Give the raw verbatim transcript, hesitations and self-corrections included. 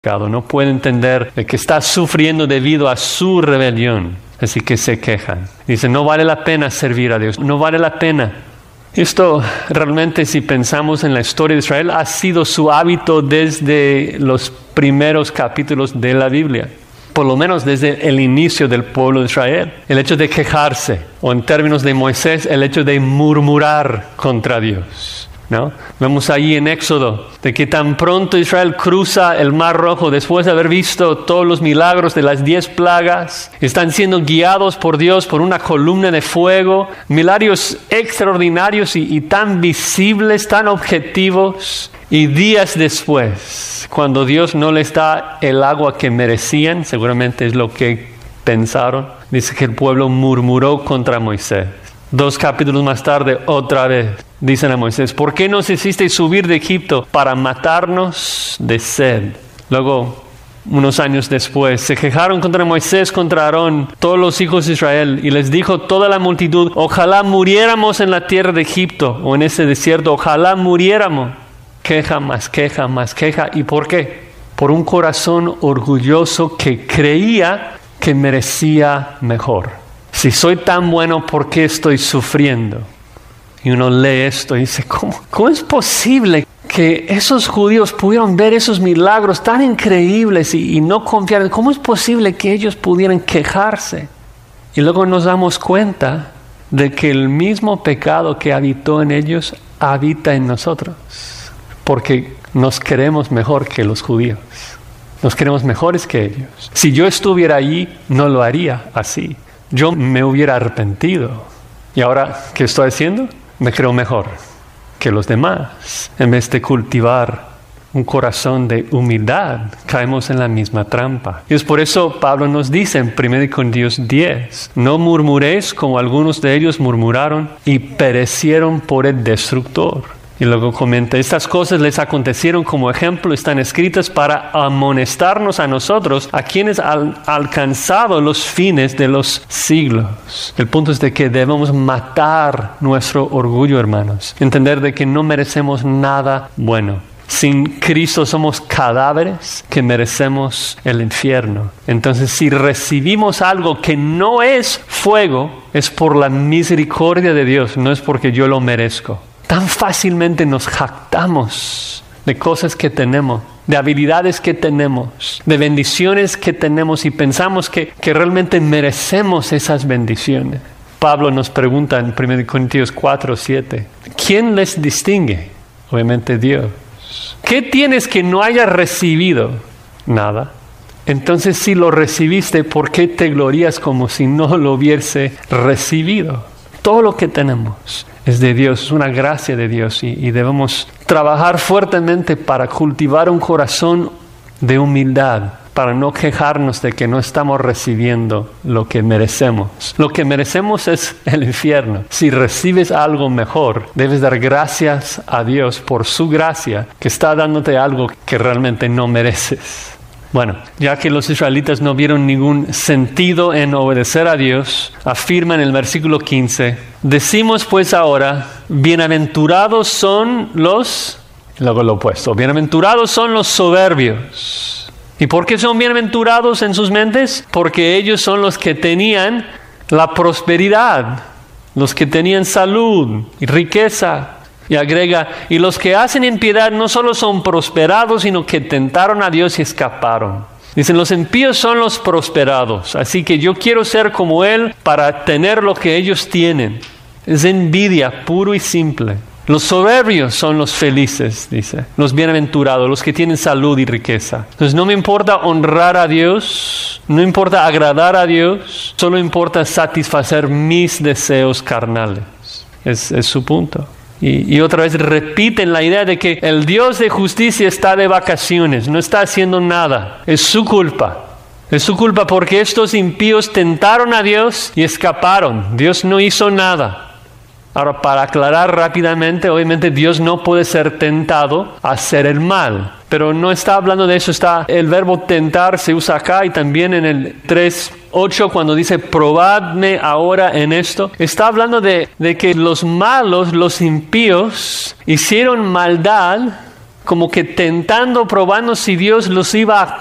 no puede entender que está sufriendo debido a su rebelión, así que se quejan. Dicen, no vale la pena servir a Dios, no vale la pena. Esto realmente, si pensamos en la historia de Israel, ha sido su hábito desde los primeros capítulos de la Biblia. Por lo menos desde el inicio del pueblo de Israel. El hecho de quejarse, o en términos de Moisés, el hecho de murmurar contra Dios, ¿no? Vemos ahí en Éxodo de que tan pronto Israel cruza el Mar Rojo después de haber visto todos los milagros de las diez plagas, están siendo guiados por Dios por una columna de fuego, milagros extraordinarios y, y tan visibles, tan objetivos. Y días después, cuando Dios no les da el agua que merecían, seguramente es lo que pensaron, dice que el pueblo murmuró contra Moisés. Dos capítulos más tarde, otra vez, dicen a Moisés, ¿por qué nos hiciste subir de Egipto para matarnos de sed? Luego, unos años después, se quejaron contra Moisés, contra Aarón, todos los hijos de Israel, y les dijo toda la multitud, ojalá muriéramos en la tierra de Egipto o en ese desierto, ojalá muriéramos. Queja más queja más queja. ¿Y por qué? Por un corazón orgulloso que creía que merecía mejor. Si soy tan bueno, ¿por qué estoy sufriendo? Y uno lee esto y dice, ¿cómo, cómo es posible que esos judíos pudieron ver esos milagros tan increíbles y, y no confiar? ¿Cómo es posible que ellos pudieran quejarse? Y luego nos damos cuenta de que el mismo pecado que habitó en ellos habita en nosotros. Porque nos queremos mejor que los judíos. Nos queremos mejores que ellos. Si yo estuviera allí, no lo haría así. Yo me hubiera arrepentido. ¿Y ahora qué estoy haciendo? Me creo mejor que los demás. En vez de cultivar un corazón de humildad, caemos en la misma trampa. Y es por eso Pablo nos dice en primera Corintios diez, no murmuréis como algunos de ellos murmuraron y perecieron por el destructor. Y luego comenta, estas cosas les acontecieron como ejemplo, están escritas para amonestarnos a nosotros, a quienes han alcanzado los fines de los siglos. El punto es de que debemos matar nuestro orgullo, hermanos. Entender de que no merecemos nada bueno. Sin Cristo somos cadáveres que merecemos el infierno. Entonces, si recibimos algo que no es fuego, es por la misericordia de Dios, no es porque yo lo merezco. Tan fácilmente nos jactamos de cosas que tenemos, de habilidades que tenemos, de bendiciones que tenemos y pensamos que, que realmente merecemos esas bendiciones. Pablo nos pregunta en primera Corintios cuatro, siete, ¿quién les distingue? Obviamente Dios. ¿Qué tienes que no hayas recibido? Nada. Entonces, si lo recibiste, ¿por qué te glorías como si no lo hubiese recibido? Todo lo que tenemos es de Dios, es una gracia de Dios y, y debemos trabajar fuertemente para cultivar un corazón de humildad, para no quejarnos de que no estamos recibiendo lo que merecemos. Lo que merecemos es el infierno. Si recibes algo mejor, debes dar gracias a Dios por su gracia, que está dándote algo que realmente no mereces. Bueno, ya que los israelitas no vieron ningún sentido en obedecer a Dios, afirma en el versículo quince, decimos pues ahora, bienaventurados son los, luego lo opuesto, bienaventurados son los soberbios. ¿Y por qué son bienaventurados en sus mentes? Porque ellos son los que tenían la prosperidad, los que tenían salud y riqueza. Y agrega, y los que hacen impiedad no solo son prosperados, sino que tentaron a Dios y escaparon. Dicen, los impíos son los prosperados, así que yo quiero ser como Él para tener lo que ellos tienen. Es envidia puro y simple. Los soberbios son los felices, dice, los bienaventurados, los que tienen salud y riqueza. Entonces no me importa honrar a Dios, no importa agradar a Dios, solo importa satisfacer mis deseos carnales. Es, es su punto. Y, y otra vez repiten la idea de que el Dios de justicia está de vacaciones, no está haciendo nada. Es su culpa. Es su culpa porque estos impíos tentaron a Dios y escaparon. Dios no hizo nada. Ahora, para aclarar rápidamente, obviamente Dios no puede ser tentado a hacer el mal. Pero no está hablando de eso. Está el verbo tentar se usa acá y también en el tres ocho cuando dice probadme ahora en esto. Está hablando de, de que los malos, los impíos, hicieron maldad como que tentando, probando si Dios los iba a